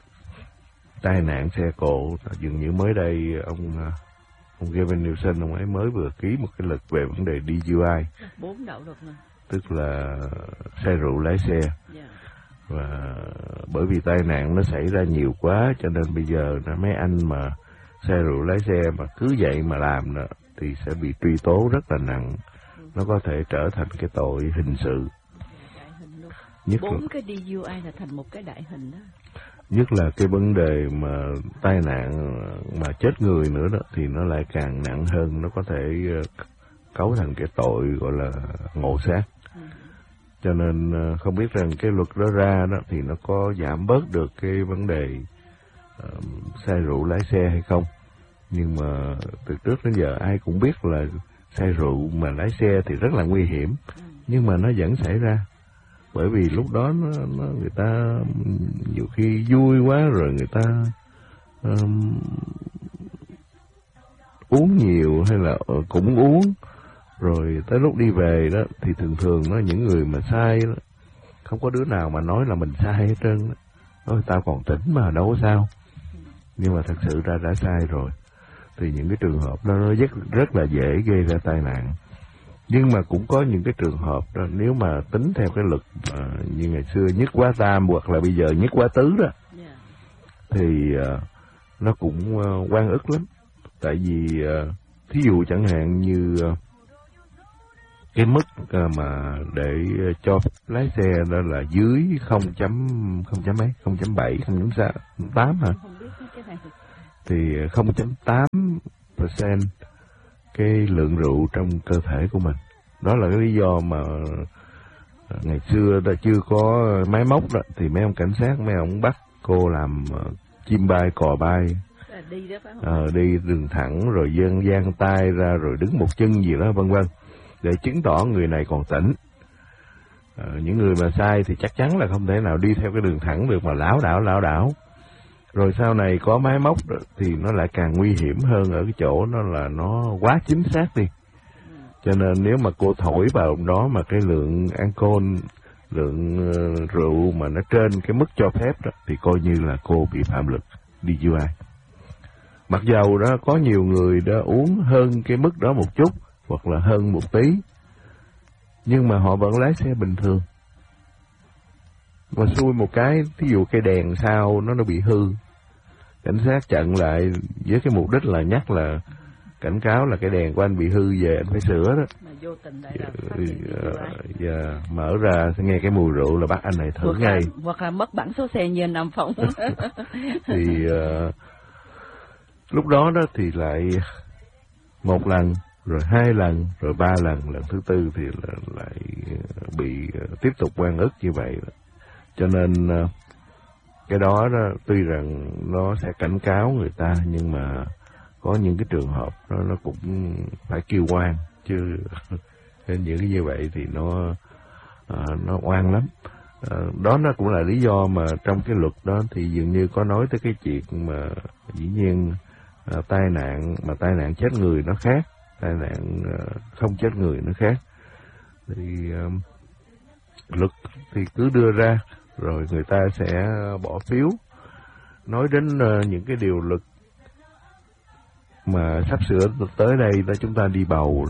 tai nạn xe cộ, dường như mới đây ông ông Gavin Newsom, ông ấy mới vừa ký một cái luật về vấn đề đê u i, bốn đạo luật này, tức là say rượu lái xe. Yeah. Và bởi vì tai nạn nó xảy ra nhiều quá, cho nên bây giờ mấy anh mà say rượu lái xe mà cứ vậy mà làm đó, thì sẽ bị truy tố rất là nặng. Nó có thể trở thành cái tội hình sự. Nhất bốn là, cái đê u i là thành một cái đại hình đó. Nhất là cái vấn đề mà tai nạn mà chết người nữa đó thì nó lại càng nặng hơn, nó có thể cấu thành cái tội gọi là ngộ sát. Ừ. Cho nên không biết rằng cái luật đó ra đó thì nó có giảm bớt được cái vấn đề uh, say rượu lái xe hay không. Nhưng mà từ trước đến giờ ai cũng biết là say rượu mà lái xe thì rất là nguy hiểm. Ừ. Nhưng mà nó vẫn xảy ra. Bởi vì lúc đó nó, nó người ta nhiều khi vui quá rồi người ta um, uống nhiều hay là cũng uống, rồi tới lúc đi về đó thì thường thường nó những người mà sai đó, không có đứa nào mà nói là mình sai hết trơn đó. Nói tao còn tỉnh mà đâu có sao. Nhưng mà thật sự ra đã sai rồi. Thì những cái trường hợp đó nó rất, rất là dễ gây ra tai nạn. Nhưng mà cũng có những cái trường hợp đó, nếu mà tính theo cái luật à, như ngày xưa nhất quá tam hoặc là bây giờ nhất quá tứ đó, yeah. thì à, nó cũng à, oan ức lắm. Tại vì à, thí dụ chẳng hạn như à, cái mức mà để cho lái xe đó là dưới không chấm không chấm mấy không chấm bảy không chấm tám hả, thì không chấm tám phần trăm cái lượng rượu trong cơ thể của mình. Đó là cái lý do mà ngày xưa đã chưa có máy móc đó, thì mấy ông cảnh sát mấy ông bắt cô làm chim bay cò bay, đi, đó, phải không? Ờ, đi đường thẳng rồi dang dang tay ra rồi đứng một chân gì đó vân vân, để chứng tỏ người này còn tỉnh. Ờ, những người mà sai thì chắc chắn là không thể nào đi theo cái đường thẳng được mà lảo đảo lảo đảo. Rồi sau này có máy móc đó, thì nó lại càng nguy hiểm hơn ở cái chỗ nó là nó quá chính xác đi. Cho nên nếu mà cô thổi vào đó mà cái lượng alcohol, lượng uh, rượu mà nó trên cái mức cho phép đó, thì coi như là cô bị phạm luật đê u i. Mặc dầu đó có nhiều người đã uống hơn cái mức đó một chút hoặc là hơn một tí, nhưng mà họ vẫn lái xe bình thường. Mà xui một cái, ví dụ cái đèn sau nó nó bị hư, cảnh sát chặn lại với cái mục đích là nhắc là cảnh cáo là cái đèn của anh bị hư về, anh phải sửa đó. Mà vô tình lại là giờ mở ra sẽ nghe cái mùi rượu là bắt anh này thử hoặc ngay. Là, hoặc là mất bản số xe như Nam Phong. Thì uh, lúc đó đó thì lại một lần, rồi hai lần, rồi ba lần, lần thứ tư thì là, lại bị uh, tiếp tục oan ức như vậy. Cho nên uh, cái đó, đó tuy rằng nó sẽ cảnh cáo người ta, nhưng mà có những cái trường hợp nó nó cũng phải kêu oan, chứ những cái như vậy thì nó à, nó oan lắm. À, đó nó cũng là lý do mà trong cái luật đó thì dường như có nói tới cái chuyện mà dĩ nhiên à, tai nạn mà tai nạn chết người nó khác, tai nạn à, không chết người nó khác. Thì à, luật thì cứ đưa ra rồi người ta sẽ bỏ phiếu. Nói đến à, những cái điều luật mà sắp sửa tới đây là chúng ta đi bầu,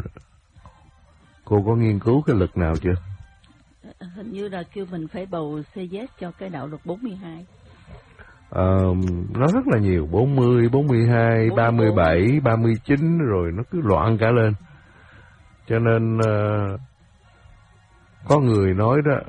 cô có nghiên cứu cái luật nào chưa? Hình như là kêu mình phải bầu xê dét cho cái đạo luật bốn mươi hai. Ờ, nó rất là nhiều, bốn mươi, bốn mươi hai, ba mươi bảy, ba mươi chín, rồi nó cứ loạn cả lên. Cho nên uh, có người nói đó,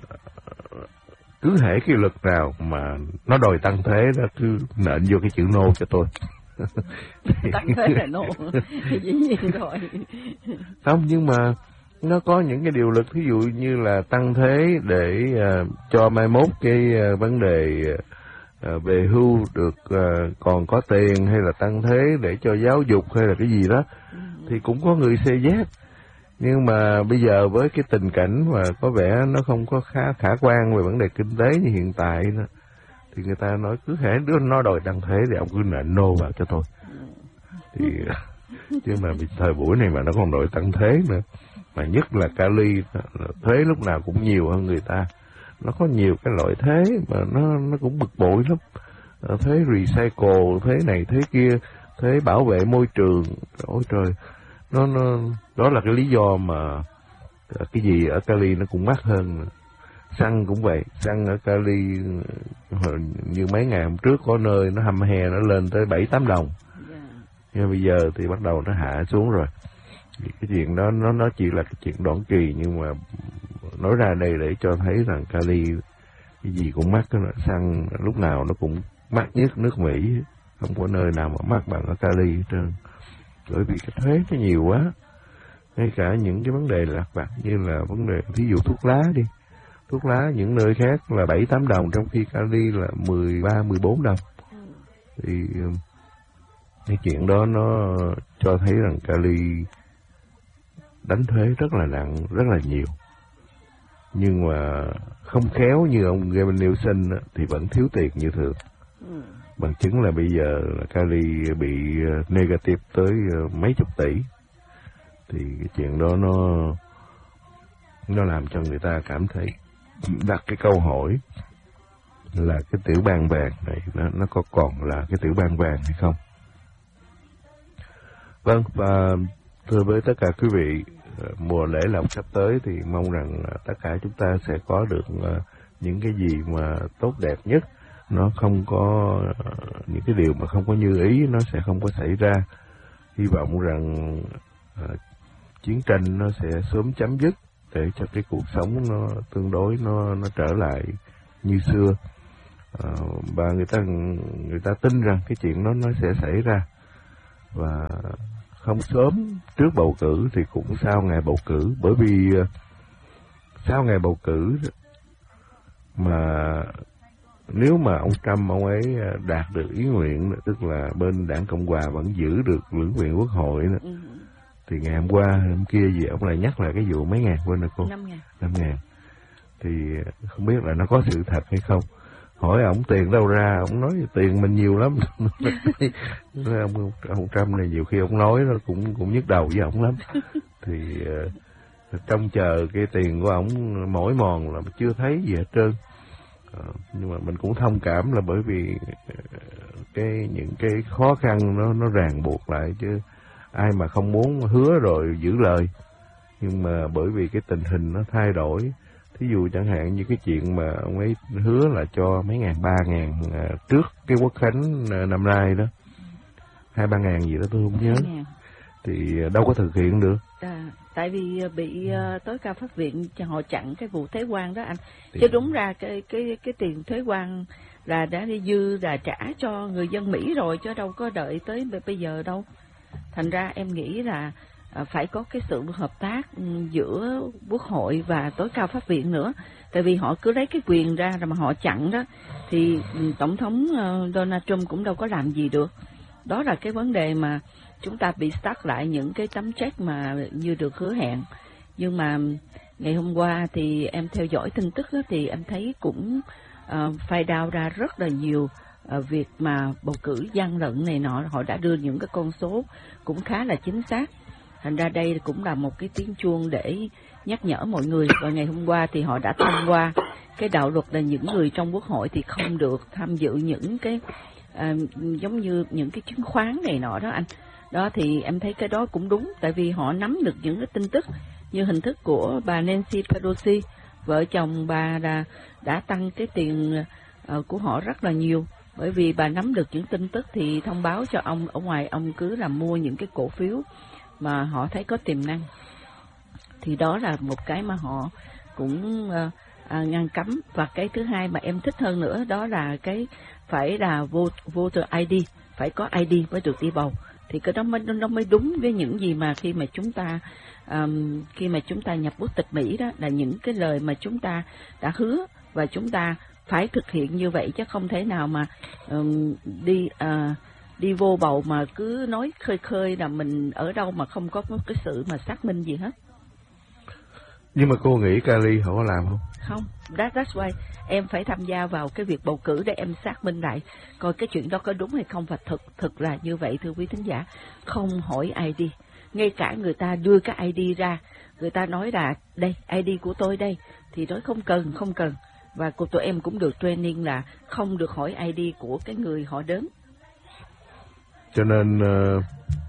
cứ hễ cái luật nào mà nó đòi tăng thế đó, cứ nện vô cái chữ nô cho tôi. Tăng thế là nô, dĩ nhiên rồi. Không, nhưng mà nó có những cái điều luật, ví dụ như là tăng thế để uh, cho mai mốt cái uh, vấn đề uh, về hưu được uh, còn có tiền, hay là tăng thế để cho giáo dục hay là cái gì đó, ừ. Thì cũng có người xê dét. Nhưng mà bây giờ với cái tình cảnh mà có vẻ nó không có khá khả quan về vấn đề kinh tế như hiện tại đó, thì người ta nói cứ hễ đứa nó đòi tăng thế thì ông cứ nện nô vào cho tôi. Thì chứ mà thời buổi này mà nó còn đòi tăng thế nữa, mà nhất là Cali, thuế lúc nào cũng nhiều hơn người ta. Nó có nhiều cái loại thuế mà nó nó cũng bực bội lắm. Thuế recycle, thuế này thuế kia, thuế bảo vệ môi trường. Ôi trời, nó nó đó là cái lý do mà cái gì ở Cali nó cũng mắc hơn. Xăng cũng vậy, xăng ở Cali như mấy ngày hôm trước có nơi nó hăm he nó lên tới bảy tám đồng. Nhưng bây giờ thì bắt đầu nó hạ xuống rồi. Cái chuyện đó nó nó chỉ là cái chuyện đoạn kỳ, nhưng mà nói ra đây để cho thấy rằng Cali cái gì cũng mắc, xăng lúc nào nó cũng mắc nhất nước Mỹ, không có nơi nào mà mắc bằng ở Cali hết trơn. Bởi vì cái thuế nó nhiều quá. Ngay cả những cái vấn đề lặt vặt như là vấn đề ví dụ thuốc lá đi, thuốc lá những nơi khác là bảy tám đồng, trong khi Cali là mười ba mười bốn đồng. Thì cái chuyện đó nó cho thấy rằng Cali đánh thuế rất là nặng, rất là nhiều. Nhưng mà không khéo như ông Gavin Newsom thì vẫn thiếu tiền như thường. Ừ. Bằng chứng là bây giờ là Cali bị negative tới mấy chục tỷ. Thì cái chuyện đó nó nó làm cho người ta cảm thấy đặt cái câu hỏi là cái tiểu bang vàng này nó, nó có còn là cái tiểu bang vàng hay không. Vâng, và thưa với tất cả quý vị, mùa lễ lộc sắp tới thì mong rằng tất cả chúng ta sẽ có được những cái gì mà tốt đẹp nhất. Nó không có những cái điều mà không có như ý, nó sẽ không có xảy ra. Hy vọng rằng chiến tranh nó sẽ sớm chấm dứt để cho cái cuộc sống nó tương đối nó nó trở lại như xưa. À, và người ta người ta tin rằng cái chuyện đó nó sẽ xảy ra, và không sớm trước bầu cử thì cũng sau ngày bầu cử, bởi vì sau ngày bầu cử mà nếu mà ông Trump ông ấy đạt được ý nguyện, tức là bên đảng Cộng hòa vẫn giữ được lưỡng viện quốc hội đó, ừ. thì ngày hôm qua hôm kia gì ông lại nhắc lại cái vụ mấy ngàn quên rồi cô năm ngàn năm ngàn thì không biết là nó có sự thật hay không. Hỏi ổng tiền đâu ra, ổng nói tiền mình nhiều lắm. ông ông Trump này nhiều khi ông nói nó cũng cũng nhức đầu với ổng lắm. Thì uh, trông chờ cái tiền của ổng mỏi mòn là chưa thấy gì hết trơn. Uh, nhưng mà mình cũng thông cảm là bởi vì uh, cái những cái khó khăn nó nó ràng buộc lại, chứ ai mà không muốn hứa rồi giữ lời. Nhưng mà bởi vì cái tình hình nó thay đổi, thí dụ chẳng hạn như cái chuyện mà ông ấy hứa là cho mấy ngàn, ba ngàn à, trước cái Quốc khánh à, năm nay đó, hai ba ngàn gì đó tôi không nhớ, thì đâu có thực hiện được. À, tại vì bị uh, tối cao pháp viện họ chặn cái vụ thuế quan đó anh. Chứ đúng ra cái cái cái tiền thuế quan là đã đi dư là trả cho người dân Mỹ rồi, chứ đâu có đợi tới bây giờ đâu. Thành ra em nghĩ là À, phải có cái sự hợp tác giữa Quốc hội và tối cao pháp viện nữa, tại vì họ cứ lấy cái quyền ra rồi mà họ chặn đó, thì tổng thống uh, Donald Trump cũng đâu có làm gì được. Đó là cái vấn đề mà chúng ta bị stuck lại những cái tấm check mà như được hứa hẹn. Nhưng mà ngày hôm qua thì em theo dõi tin tức đó, thì em thấy cũng uh, phai đao ra rất là nhiều uh, việc mà bầu cử gian lận này nọ. Họ đã đưa những cái con số cũng khá là chính xác. Thành ra đây cũng là một cái tiếng chuông để nhắc nhở mọi người. Và ngày hôm qua thì họ đã thông qua cái đạo luật là những người trong Quốc hội thì không được tham dự những cái à, giống như những cái chứng khoán này nọ đó anh. Đó thì em thấy cái đó cũng đúng, tại vì họ nắm được những cái tin tức như hình thức của bà Nancy Pelosi, vợ chồng bà đã, đã tăng cái tiền uh, của họ rất là nhiều. Bởi vì bà nắm được những tin tức thì thông báo cho ông, ở ngoài ông cứ làm mua những cái cổ phiếu mà họ thấy có tiềm năng. Thì đó là một cái mà họ cũng uh, à, ngăn cấm. Và cái thứ hai mà em thích hơn nữa đó là cái phải là voter i đê, phải có i đê mới được đi bầu. Thì cái đó mới nó mới đúng với những gì mà khi mà chúng ta um, khi mà chúng ta nhập quốc tịch Mỹ đó, là những cái lời mà chúng ta đã hứa và chúng ta phải thực hiện như vậy, chứ không thể nào mà um, đi uh, đi vô bầu mà cứ nói khơi khơi là mình ở đâu mà không có cái sự mà xác minh gì hết. Nhưng mà cô nghĩ Cali họ có làm không? Không, that, that's why em phải tham gia vào cái việc bầu cử để em xác minh lại coi cái chuyện đó có đúng hay không. Và thực thực là như vậy thưa quý thính giả, không hỏi i đê. Ngay cả người ta đưa cái i đê ra, người ta nói là đây i đê của tôi đây, thì nói không cần, không cần. Và cô tụi em cũng được training là không được hỏi i đê của cái người họ đến. Cho nên uh,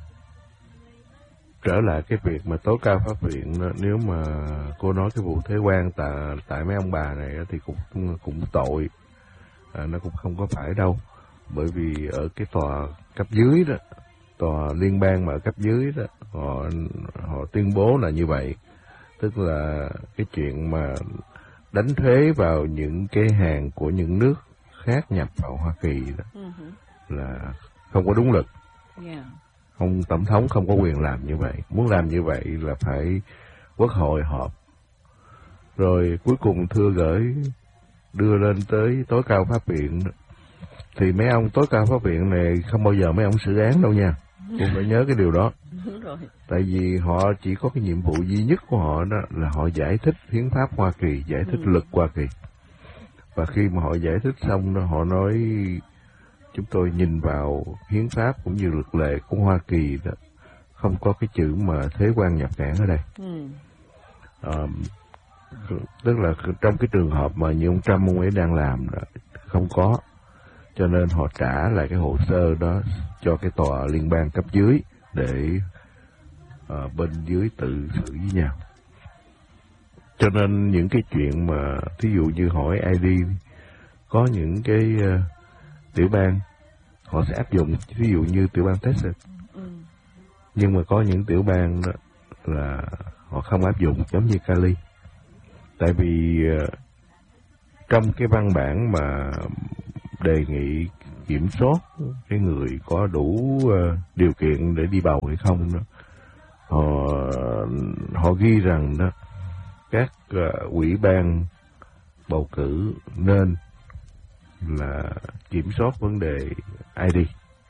trở lại cái việc mà tối cao pháp viện, nếu mà cô nói cái vụ thuế quan tại tại mấy ông bà này thì cũng cũng tội, à, nó cũng không có phải đâu, bởi vì ở cái tòa cấp dưới đó, tòa liên bang mà ở cấp dưới đó, họ họ tuyên bố là như vậy, tức là cái chuyện mà đánh thuế vào những cái hàng của những nước khác nhập vào Hoa Kỳ đó uh-huh. là không có đúng luật. Yeah. Không, tổng thống không có quyền làm như vậy. Muốn làm như vậy là phải Quốc hội họp. Rồi cuối cùng thưa gửi đưa lên tới tối cao pháp viện. Thì mấy ông tối cao pháp viện này không bao giờ mấy ông xử án đâu nha. Cô phải nhớ cái điều đó. Đúng rồi. Tại vì họ chỉ có cái nhiệm vụ duy nhất của họ đó là họ giải thích hiến pháp Hoa Kỳ, giải thích ừ. luật Hoa Kỳ. Và khi mà họ giải thích xong đó, họ nói chúng tôi nhìn vào hiến pháp cũng như luật lệ của Hoa Kỳ đó, không có cái chữ mà thuế quan nhập cảng ở đây. Ừ. À, tức là trong cái trường hợp mà như ông Trump ông ấy đang làm đó, không có. Cho nên họ trả lại cái hồ sơ đó cho cái tòa liên bang cấp dưới để uh, bên dưới tự xử với nhau. Cho nên những cái chuyện mà thí dụ như hỏi i đê, có những cái uh, tiểu bang họ sẽ áp dụng, ví dụ như tiểu bang Texas. Ừ. Nhưng mà có những tiểu bang đó, là họ không áp dụng giống như Cali. Tại vì trong cái văn bản mà đề nghị kiểm soát cái người có đủ điều kiện để đi bầu hay không đó, họ họ ghi rằng đó các uh, ủy ban bầu cử nên là kiểm soát vấn đề i đê.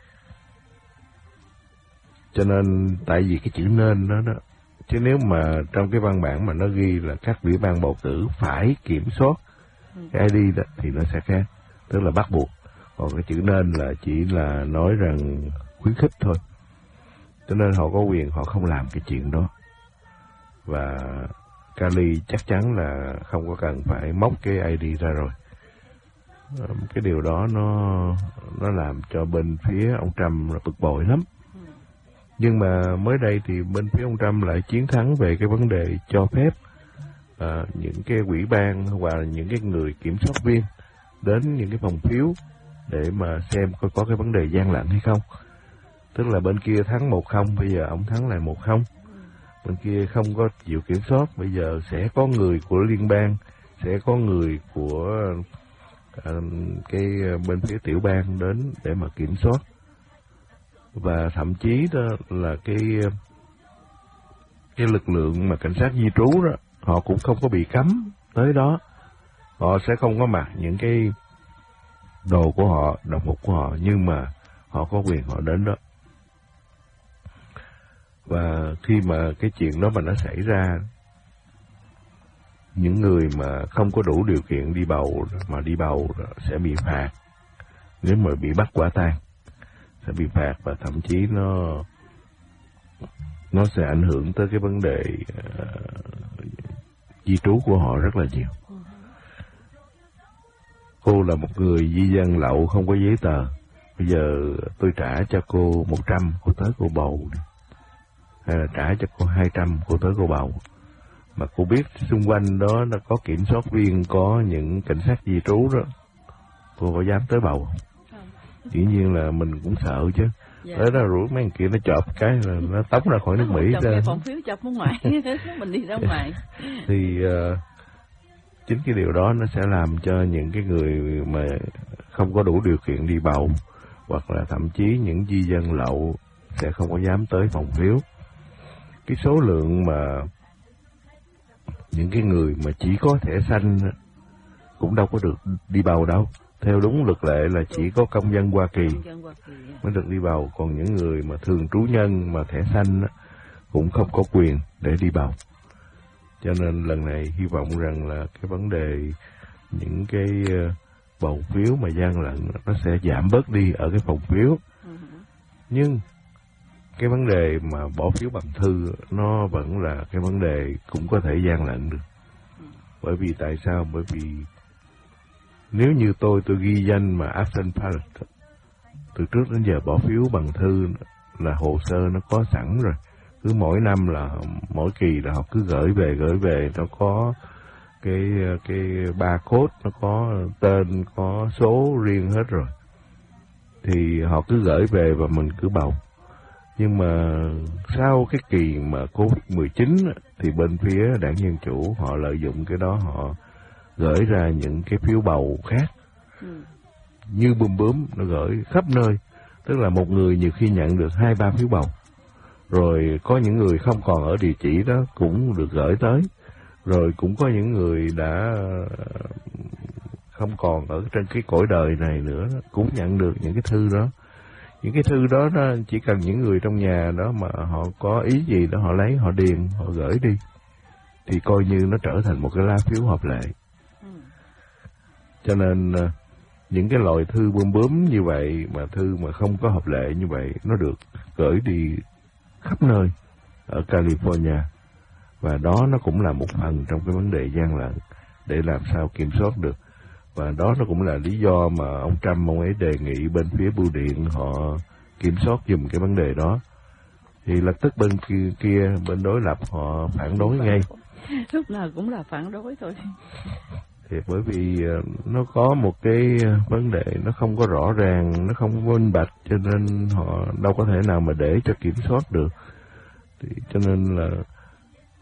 Cho nên tại vì cái chữ nên đó đó, chứ nếu mà trong cái văn bản mà nó ghi là các ủy ban bầu cử phải kiểm soát cái i đê đó thì nó sẽ khác, tức là bắt buộc. Còn cái chữ nên là chỉ là nói rằng khuyến khích thôi. Cho nên họ có quyền họ không làm cái chuyện đó. Và Cali chắc chắn là không có cần phải móc cái i đê ra rồi. Cái điều đó nó nó làm cho bên phía ông Trump bực bội lắm. Nhưng mà mới đây thì bên phía ông Trump lại chiến thắng về cái vấn đề cho phép à, những cái ủy ban và những cái người kiểm soát viên đến những cái phòng phiếu để mà xem coi có cái vấn đề gian lận hay không. Tức là bên kia thắng một không, bây giờ ông thắng lại một không. Bên kia không có chịu kiểm soát, bây giờ sẽ có người của liên bang, sẽ có người của à, cái bên phía tiểu bang đến để mà kiểm soát. Và thậm chí đó là cái cái lực lượng mà cảnh sát di trú đó, họ cũng không có bị cấm tới đó. Họ sẽ không có mặc những cái đồ của họ, đồng phục của họ, nhưng mà họ có quyền họ đến đó. Và khi mà cái chuyện đó mà nó xảy ra, những người mà không có đủ điều kiện đi bầu mà đi bầu sẽ bị phạt. Nếu mà bị bắt quả tang sẽ bị phạt, và thậm chí nó nó sẽ ảnh hưởng tới cái vấn đề uh, di trú của họ rất là nhiều. Cô là một người di dân lậu không có giấy tờ, bây giờ tôi trả cho cô một trăm, cô tới cô bầu, hay là trả cho cô hai trăm, cô tới cô bầu. Mà cô biết xung quanh đó nó có kiểm soát viên, có những cảnh sát di trú đó, cô có dám tới bầu không? Dĩ nhiên là mình cũng sợ chứ. Dạ. Tới đó rủ mấy người kia nó chộp cái là nó tống ra khỏi nước Mỹ ra. Chộp phòng phiếu chộp ở ngoài, mình đi ra ngoài. Thì uh, chính cái điều đó nó sẽ làm cho những cái người mà không có đủ điều kiện đi bầu, hoặc là thậm chí những di dân lậu sẽ không có dám tới phòng phiếu. Cái số lượng mà những cái người mà chỉ có thẻ xanh cũng đâu có được đi bầu đâu. Theo đúng luật lệ là chỉ có công dân Hoa Kỳ mới được đi bầu, còn những người mà thường trú nhân mà thẻ xanh cũng không có quyền để đi bầu. Cho nên lần này hy vọng rằng là cái vấn đề những cái bầu phiếu mà gian lận nó sẽ giảm bớt đi ở cái phòng phiếu. Nhưng cái vấn đề mà bỏ phiếu bằng thư nó vẫn là cái vấn đề cũng có thể gian lận được. Bởi vì tại sao? Bởi vì nếu như tôi tôi ghi danh mà absent ballot, từ trước đến giờ bỏ phiếu bằng thư là hồ sơ nó có sẵn rồi. Cứ mỗi năm là mỗi kỳ là họ cứ gửi về gửi về nó có cái cái barcode, nó có tên, có số riêng hết rồi. Thì họ cứ gửi về và mình cứ bầu. Nhưng mà sau cái kỳ mà Covid mười chín thì bên phía đảng Dân Chủ họ lợi dụng cái đó, họ gửi ra những cái phiếu bầu khác. Ừ. Như bùm bướm nó gửi khắp nơi. Tức là một người nhiều khi nhận được hai ba phiếu bầu. Rồi có những người không còn ở địa chỉ đó cũng được gửi tới. Rồi cũng có những người đã không còn ở trên cái cõi đời này nữa cũng nhận được những cái thư đó. Những cái thư đó, đó chỉ cần những người trong nhà đó mà họ có ý gì đó họ lấy, họ điền, họ gửi đi. Thì coi như nó trở thành một cái lá phiếu hợp lệ. Ừ. Cho nên những cái loại thư bươm bướm như vậy, mà thư mà không có hợp lệ như vậy, nó được gửi đi khắp nơi ở California. Và đó nó cũng là một phần trong cái vấn đề gian lận để làm sao kiểm soát được. Và đó nó cũng là lý do mà ông Trump ông ấy đề nghị bên phía bưu điện họ kiểm soát giùm cái vấn đề đó. Thì lập tức bên kia, kia bên đối lập họ phản đối ngay. Lúc nào cũng là phản đối thôi. Thì bởi vì nó có một cái vấn đề nó không có rõ ràng, nó không có minh bạch, cho nên họ đâu có thể nào mà để cho kiểm soát được. Thì cho nên là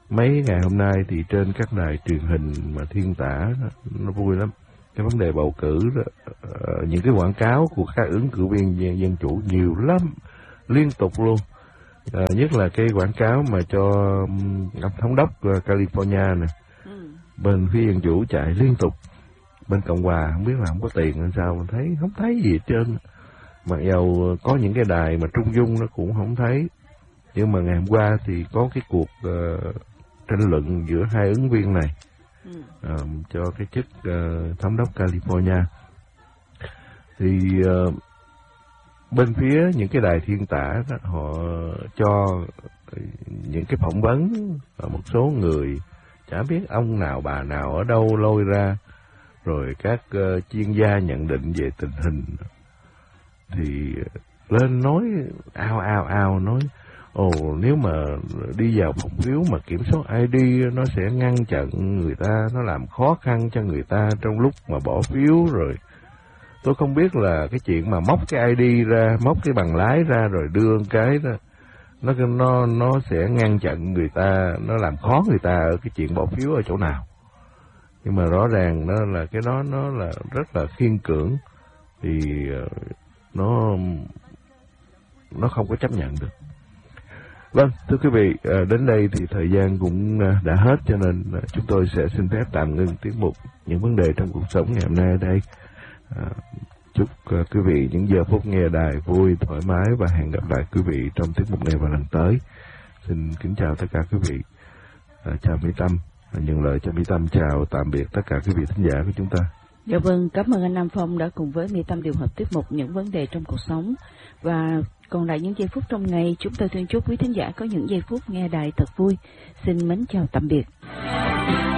mấy ngày hôm nay thì trên các đài truyền hình mà thiên tả nó, nó vui lắm. Cái vấn đề bầu cử đó, uh, những cái quảng cáo của các ứng cử viên dân, dân chủ nhiều lắm, liên tục luôn. Uh, nhất là cái quảng cáo mà cho um, ông thống đốc uh, California nè, ừ. bên phía dân chủ chạy liên tục, bên Cộng hòa không biết là không có tiền hay sao, mình thấy không thấy gì hết trơn. Mặc dầu có những cái đài mà trung dung nó cũng không thấy. Nhưng mà ngày hôm qua thì có cái cuộc uh, tranh luận giữa hai ứng viên này uh, cho cái chức uh, thống đốc California. Thì uh, bên phía những cái đài thiên tả đó, họ cho những cái phỏng vấn một số người, chả biết ông nào bà nào ở đâu lôi ra, rồi các uh, chuyên gia nhận định về tình hình, thì lên nói ao ao ao nói ồ nếu mà đi vào phòng phiếu mà kiểm soát i đê nó sẽ ngăn chặn người ta, nó làm khó khăn cho người ta trong lúc mà bỏ phiếu. Rồi tôi không biết là cái chuyện mà móc cái i đê ra, móc cái bằng lái ra rồi đưa cái đó, nó nó nó sẽ ngăn chặn người ta, nó làm khó người ta ở cái chuyện bỏ phiếu ở chỗ nào. Nhưng mà rõ ràng nó là cái đó nó là rất là khiên cưỡng, thì nó nó không có chấp nhận được. Vâng, thưa quý vị, đến đây thì thời gian cũng đã hết, cho nên chúng tôi sẽ xin phép tạm ngưng tiết mục Những Vấn Đề Trong Cuộc Sống ngày hôm nay ở đây. À, chúc quý vị những giờ phút nghe đài vui, thoải mái, và hẹn gặp lại quý vị trong tiết mục này vào lần tới. Xin kính chào tất cả quý vị. À, chào Mỹ Tâm, nhận lời cho Mỹ Tâm chào tạm biệt tất cả quý vị thính giả của chúng ta. Dạ vâng, cảm ơn anh Nam Phong đã cùng với Mỹ Tâm điều hợp tiết mục Những Vấn Đề Trong Cuộc Sống. Và còn lại những giây phút trong ngày, chúng tôi xin chúc quý thính giả có những giây phút nghe đài thật vui. Xin mến chào tạm biệt.